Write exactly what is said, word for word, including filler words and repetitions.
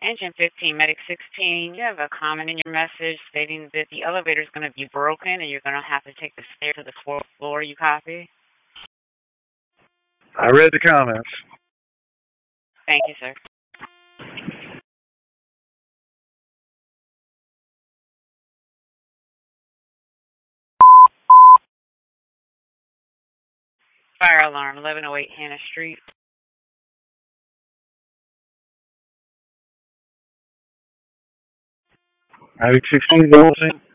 Engine fifteen, Medic sixteen, you have a comment in your message stating that the elevator is going to be broken and you're going to have to take the stairs to the fourth floor. You copy? I read the comments. Thank you, sir. Fire alarm, eleven oh eight Hannah Street. Medic sixteen, Dolphin.